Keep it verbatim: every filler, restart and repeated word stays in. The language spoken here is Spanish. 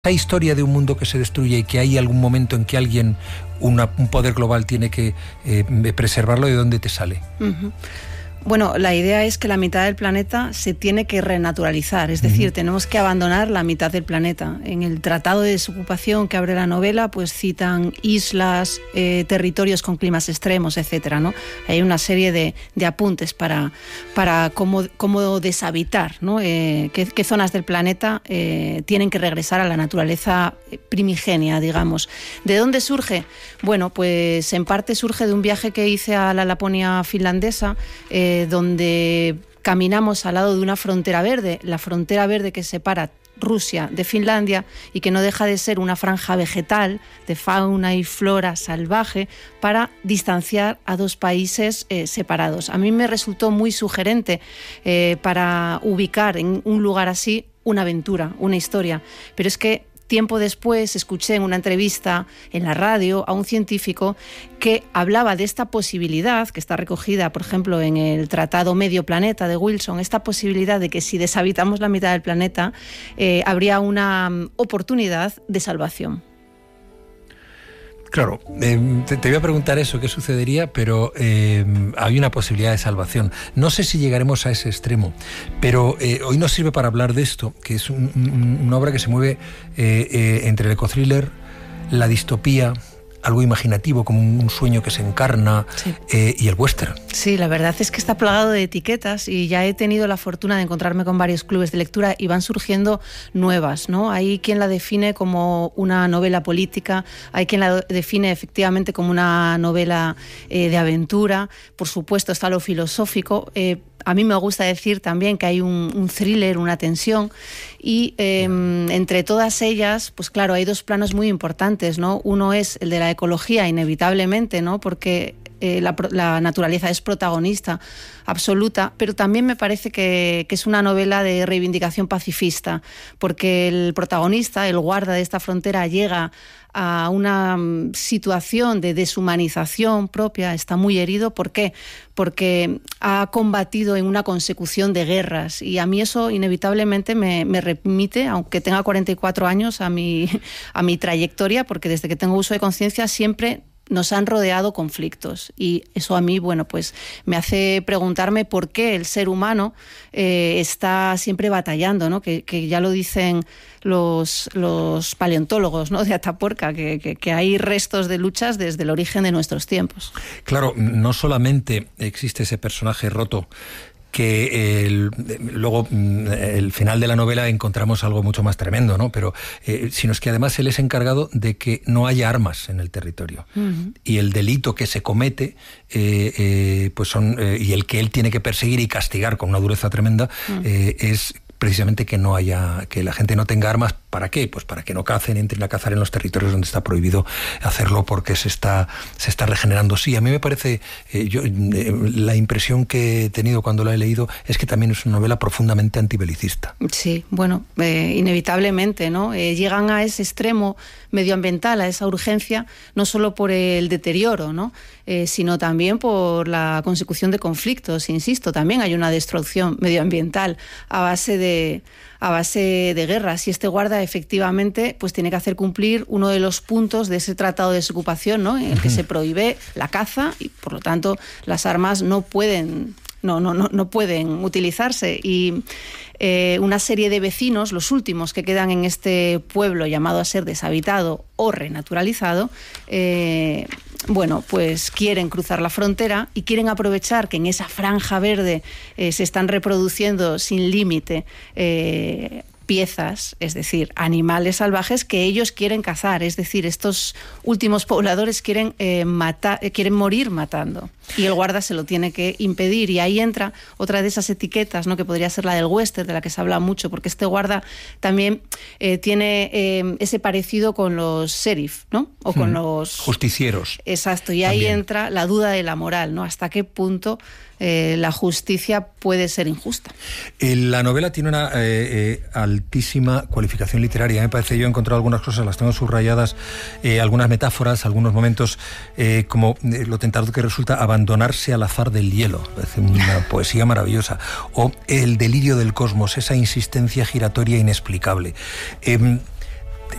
Esa historia de un mundo que se destruye y que hay algún momento en que alguien, una, un poder global tiene que eh, preservarlo, ¿de dónde te sale? Uh-huh. Bueno, la idea es que la mitad del planeta se tiene que renaturalizar, es decir, uh-huh. tenemos que abandonar la mitad del planeta. En el Tratado de Desocupación que abre la novela, pues citan islas, eh, territorios con climas extremos, etcétera, ¿no? Hay una serie de, de apuntes para, para cómo, cómo deshabitar, ¿no? Eh, qué, qué zonas del planeta eh, tienen que regresar a la naturaleza primigenia, digamos. ¿De dónde surge? Bueno, pues en parte surge de un viaje que hice a la Laponia finlandesa, eh, donde caminamos al lado de una frontera verde, la frontera verde que separa Rusia de Finlandia y que no deja de ser una franja vegetal de fauna y flora salvaje para distanciar a dos países eh, separados. A mí me resultó muy sugerente eh, para ubicar en un lugar así una aventura, una historia, pero es que tiempo después escuché en una entrevista en la radio a un científico que hablaba de esta posibilidad, que está recogida, por ejemplo, en el Tratado Medio Planeta de Wilson, esta posibilidad de que si deshabitamos la mitad del planeta, eh, habría una oportunidad de salvación. Claro, eh, te, te voy a preguntar eso, qué sucedería, pero eh, hay una posibilidad de salvación. No sé si llegaremos a ese extremo, pero eh, hoy nos sirve para hablar de esto, que es un, un, una obra que se mueve eh, eh, entre el ecothriller, la distopía, algo imaginativo, como un sueño que se encarna, sí. eh, y el western. Sí, la verdad es que está plagado de etiquetas y ya he tenido la fortuna de encontrarme con varios clubes de lectura y van surgiendo nuevas, ¿no? Hay quien la define como una novela política, hay quien la define efectivamente como una novela eh, de aventura, por supuesto está lo filosófico. eh, A mí me gusta decir también que hay un, un thriller, una tensión, y eh, entre todas ellas, pues claro, hay dos planos muy importantes, ¿no? Uno es el de la ecología, inevitablemente, ¿no? Porque eh, la, la naturaleza es protagonista absoluta, pero también me parece que, que es una novela de reivindicación pacifista, porque el protagonista, el guarda de esta frontera, llega a una situación de deshumanización propia, está muy herido. ¿Por qué? Porque ha combatido en una consecución de guerras y a mí eso inevitablemente me, me remite, aunque tenga cuarenta y cuatro años, a mi, a mi trayectoria, porque desde que tengo uso de conciencia siempre nos han rodeado conflictos y eso a mí, bueno, pues me hace preguntarme por qué el ser humano eh, está siempre batallando, ¿no? Que, que ya lo dicen los, los paleontólogos, ¿no? De Atapuerca, que, que, que hay restos de luchas desde el origen de nuestros tiempos. Claro, no solamente existe ese personaje roto, que el, luego el final de la novela encontramos algo mucho más tremendo, ¿no? Pero eh, sino es que además él es encargado de que no haya armas en el territorio. Uh-huh. Y el delito que se comete eh, eh, pues son eh, y el que él tiene que perseguir y castigar con una dureza tremenda uh-huh. eh, es precisamente que no haya, que la gente no tenga armas. ¿Para qué? Pues para que no cacen, entren a cazar en los territorios donde está prohibido hacerlo porque se está, se está regenerando. Sí, a mí me parece, eh, yo, eh, la impresión que he tenido cuando la he leído es que también es una novela profundamente antibelicista. Sí, bueno, eh, inevitablemente, ¿no? Eh, llegan a ese extremo medioambiental, a esa urgencia, no solo por el deterioro, ¿no? Eh, sino también por la consecución de conflictos. Insisto, también hay una destrucción medioambiental a base de a base de guerras, y este guarda efectivamente pues tiene que hacer cumplir uno de los puntos de ese tratado de desocupación, ¿no? En el que se prohíbe la caza y por lo tanto las armas no pueden no no no, no pueden utilizarse. Y eh, una serie de vecinos, los últimos que quedan en este pueblo llamado a ser deshabitado o renaturalizado, eh, bueno, pues quieren cruzar la frontera y quieren aprovechar que en esa franja verde eh, se están reproduciendo sin límite eh, piezas, es decir, animales salvajes que ellos quieren cazar. Es decir, estos últimos pobladores quieren, eh, matar, eh, quieren morir matando. Y el guarda se lo tiene que impedir. Y ahí entra otra de esas etiquetas, ¿no? Que podría ser la del western, de la que se habla mucho, porque este guarda también eh, tiene eh, ese parecido con los sheriff, ¿no? O con hmm. los justicieros. Exacto. Y ahí también entra la duda de la moral, ¿no? Hasta qué punto eh, la justicia puede ser injusta. La novela tiene una eh, eh, altísima cualificación literaria. Me parece, yo he encontrado algunas cosas, las tengo subrayadas, eh, algunas metáforas, algunos momentos, eh, como eh, lo tentador que resulta abandonarse al azar del hielo. Es una poesía maravillosa. O el delirio del cosmos, esa insistencia giratoria inexplicable. Eh,